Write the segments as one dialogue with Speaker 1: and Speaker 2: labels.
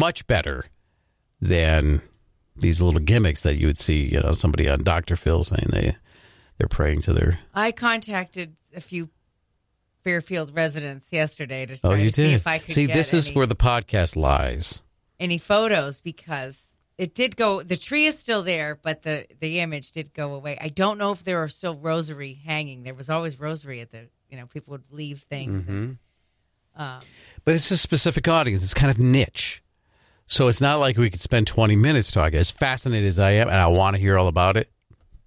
Speaker 1: much better than these little gimmicks that you would see, somebody on Dr. Phil saying they're praying to their...
Speaker 2: I contacted a few Fairfield residents yesterday to try to see if I could
Speaker 1: see, this is where the podcast lies.
Speaker 2: Any photos, because it did go... The tree is still there, but the image did go away. I don't know if there are still rosary hanging. There was always rosary at the... people would leave things.
Speaker 1: Mm-hmm. But it's a specific audience. It's kind of niche. So it's not like we could spend 20 minutes talking. As fascinated as I am, and I want to hear all about it,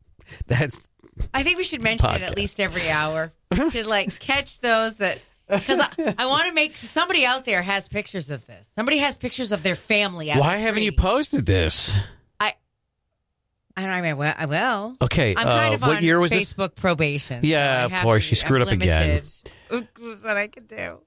Speaker 2: I think we should mention it at least every hour to catch those that... Because I want to make... Somebody out there has pictures of this. Somebody has pictures of their family.
Speaker 1: Why haven't you posted this?
Speaker 2: I don't know. I will.
Speaker 1: Okay.
Speaker 2: I'm kind of
Speaker 1: what
Speaker 2: on
Speaker 1: year was
Speaker 2: Facebook probation.
Speaker 1: Yeah, of course. She screwed up again.
Speaker 2: What I could do.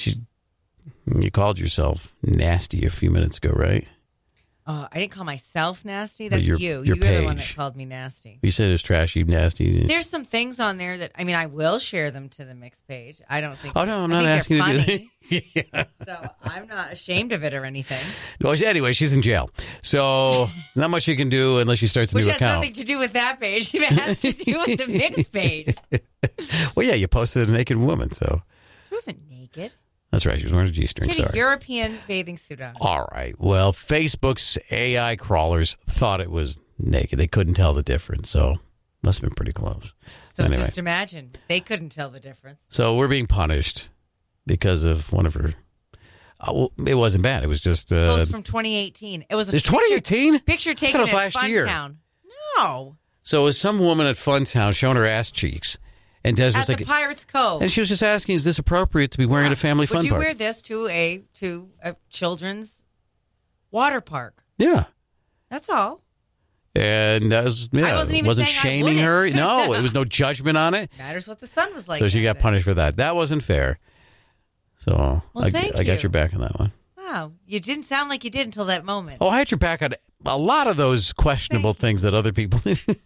Speaker 1: You called yourself nasty a few minutes ago, right?
Speaker 2: I didn't call myself nasty. That's
Speaker 1: your
Speaker 2: you.
Speaker 1: Your
Speaker 2: You're the one
Speaker 1: page.
Speaker 2: that called me nasty.
Speaker 1: You said it was trashy, nasty.
Speaker 2: There's some things on there that, I will share them to the mixed page. I don't think...
Speaker 1: Oh, no, I'm not asking you to do
Speaker 2: that. So I'm not ashamed of it or anything.
Speaker 1: Well, anyway, she's in jail. So not much you can do unless you start a new account.
Speaker 2: Which has nothing to do with that page. It has to do with the mixed page.
Speaker 1: Well, yeah, you posted a naked woman, so...
Speaker 2: She wasn't naked.
Speaker 1: That's right. She was wearing a G-string.
Speaker 2: She had a European bathing suit on.
Speaker 1: All right. Well, Facebook's AI crawlers thought it was naked. They couldn't tell the difference, so must have been pretty close.
Speaker 2: So
Speaker 1: anyway.
Speaker 2: Just imagine. They couldn't tell the difference.
Speaker 1: So we're being punished because of one of her... it wasn't bad. It was just...
Speaker 2: It was from 2018. It was a
Speaker 1: 2018?
Speaker 2: Picture taken
Speaker 1: I thought it
Speaker 2: at
Speaker 1: was last year.
Speaker 2: Funtown. No.
Speaker 1: So it was some woman at Funtown showing her ass cheeks. And Des was
Speaker 2: at
Speaker 1: like,
Speaker 2: the Pirates Cove.
Speaker 1: And she was just asking, is this appropriate to be wearing at a family fun
Speaker 2: park?
Speaker 1: Would you
Speaker 2: wear this to a children's water park?
Speaker 1: Yeah.
Speaker 2: That's all.
Speaker 1: And I wasn't shaming her. No, it was no judgment on it.
Speaker 2: Matters what the sun was like.
Speaker 1: So she got punished for that. That wasn't fair. So I got your back on that one.
Speaker 2: Wow. You didn't sound like you did until that moment.
Speaker 1: Oh, I had your back on a lot of those questionable things that other people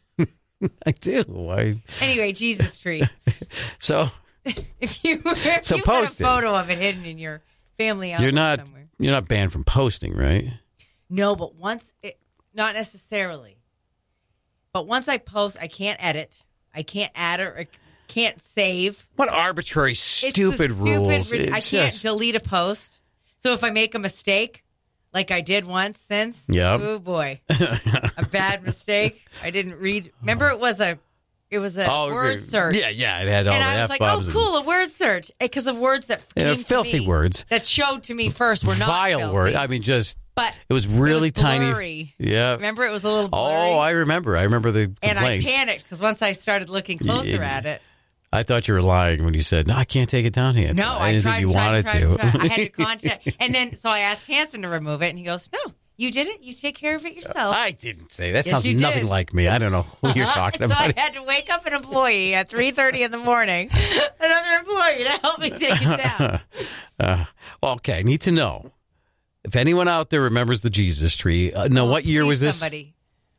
Speaker 1: I do.
Speaker 2: Anyway, Jesus tree.
Speaker 1: So
Speaker 2: if you got a photo of it hidden in your family album somewhere.
Speaker 1: You're not banned from posting, right?
Speaker 2: No, but not necessarily. But once I post, I can't edit. I can't add or can't save.
Speaker 1: What arbitrary, stupid rules.
Speaker 2: I can't delete a post. So if I make a mistake, like I did once since, oh boy, a bad mistake. I didn't read. Remember, it was a word search.
Speaker 1: Yeah, it had all
Speaker 2: and
Speaker 1: the
Speaker 2: I was
Speaker 1: F-bombs.
Speaker 2: like, oh, cool, a word search, because of words that came
Speaker 1: filthy
Speaker 2: to me
Speaker 1: words
Speaker 2: that showed to me first were not
Speaker 1: vile
Speaker 2: filthy.
Speaker 1: words. I mean, but it was really
Speaker 2: blurry.
Speaker 1: tiny. Yeah,
Speaker 2: remember, it was a little blurry.
Speaker 1: Oh, I remember the complaints.
Speaker 2: And I panicked because once I started looking closer at it.
Speaker 1: I thought you were lying when you said, no, I can't take it down here.
Speaker 2: No,
Speaker 1: I didn't think you wanted to.
Speaker 2: I had to contact. And then, so I asked Hanson to remove it, and he goes, no, you did it. You take care of it yourself.
Speaker 1: I didn't say that. Sounds nothing like me. I don't know who you're talking about.
Speaker 2: So I had to wake up an employee at 3:30 in the morning, another employee to help me take it down.
Speaker 1: Okay, I need to know. If anyone out there remembers the Jesus tree, what year was this?
Speaker 2: Somebody.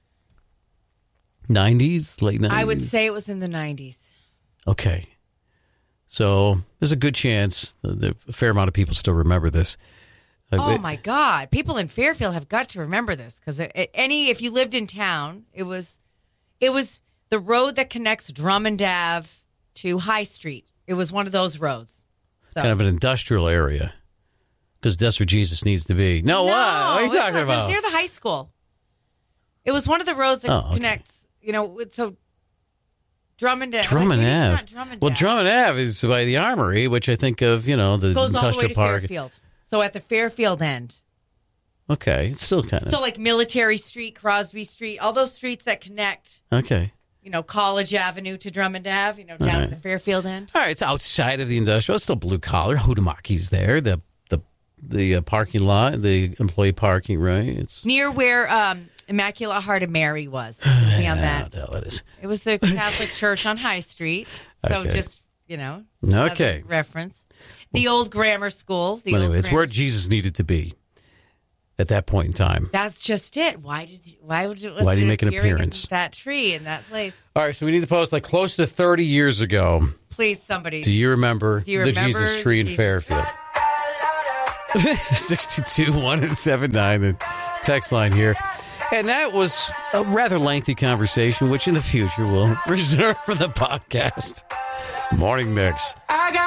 Speaker 1: 90s? Late 90s?
Speaker 2: I would say it was in the 90s.
Speaker 1: Okay. So there's a good chance that a fair amount of people still remember this.
Speaker 2: Oh, my God. People in Fairfield have got to remember this because if you lived in town, it was the road that connects Drummond Ave to High Street. It was one of those roads. So.
Speaker 1: Kind of an industrial area because that's where Jesus needs to be. No, what? What are you talking about?
Speaker 2: It was near the high school. It was one of the roads that connects, so Drummond Ave.
Speaker 1: Drummond Ave.
Speaker 2: Not Drummond
Speaker 1: well,
Speaker 2: Ave.
Speaker 1: Drummond Ave is by the Armory, which I think of, the
Speaker 2: goes
Speaker 1: industrial
Speaker 2: all the way to
Speaker 1: park.
Speaker 2: Fairfield. So at the Fairfield end.
Speaker 1: Okay, it's still kind of.
Speaker 2: So like Military Street, Crosby Street, all those streets that connect.
Speaker 1: Okay.
Speaker 2: College Avenue to Drummond Ave, down at the Fairfield end.
Speaker 1: All right, it's outside of the industrial. It's still blue collar. Hudamaki's there. The parking lot, the employee parking, right? It's
Speaker 2: near where Immaculate Heart of Mary was. Beyond that,
Speaker 1: the hell it is.
Speaker 2: It was the Catholic Church on High Street. So
Speaker 1: okay.
Speaker 2: just
Speaker 1: okay,
Speaker 2: reference the old grammar school.
Speaker 1: Anyway, it's where Jesus needed to be at that point in time.
Speaker 2: That's just it. Why did he
Speaker 1: make an appearance?
Speaker 2: That tree in that place.
Speaker 1: All right, so we need to post like close to 30 years ago.
Speaker 2: Please, somebody.
Speaker 1: Do you remember the Jesus tree in Fairfield? 622-179, the text line here. And that was a rather lengthy conversation, which in the future we'll reserve for the podcast. Morning Mix.